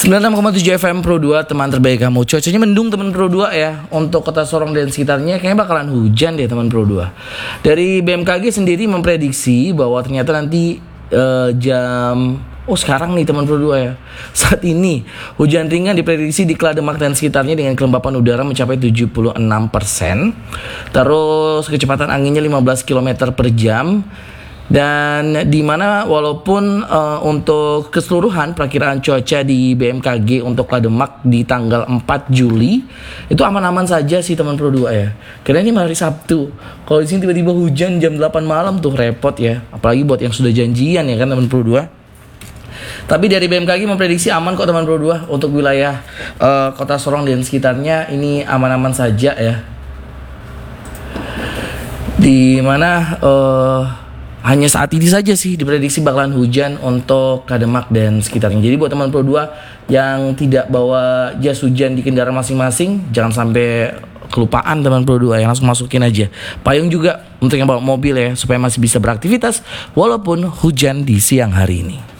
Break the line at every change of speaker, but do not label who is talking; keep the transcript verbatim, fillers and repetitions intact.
sembilan puluh enam koma tujuh F M Pro dua, teman terbaik kamu. Cuacanya mendung teman Pro dua ya. Untuk Kota Sorong dan sekitarnya kayaknya bakalan hujan deh teman Pro dua. Dari B M K G sendiri memprediksi bahwa ternyata nanti uh, jam Oh sekarang nih teman Pro dua ya, saat ini hujan ringan diprediksi di Klademak dan sekitarnya dengan kelembapan udara mencapai tujuh puluh enam persen. Terus kecepatan anginnya lima belas kilometer per jam. Dan di mana walaupun uh, untuk keseluruhan perakiraan cuaca di B M K G untuk Klademak di tanggal empat Juli itu aman-aman saja sih teman Pro dua ya. Karena ini hari Sabtu. Kalau di sini tiba-tiba hujan jam delapan malam tuh repot ya. Apalagi buat yang sudah janjian ya kan teman Pro dua. Tapi dari B M K G memprediksi aman kok teman Pro dua untuk wilayah uh, Kota Sorong dan sekitarnya ini aman-aman saja ya. Di mana uh, hanya saat ini saja sih diprediksi bakalan hujan untuk Klademak dan sekitarnya. Jadi buat teman Pro dua yang tidak bawa jas hujan di kendaraan masing-masing, jangan sampai kelupaan teman Pro dua yang langsung masukin aja. Payung juga untuk yang bawa mobil ya, supaya masih bisa beraktivitas walaupun hujan di siang hari ini.